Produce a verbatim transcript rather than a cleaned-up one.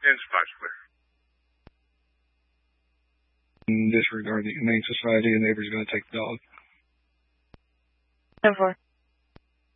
In Spiceland. Disregard the Humane Society, and neighbor's going to take the dog. ten four.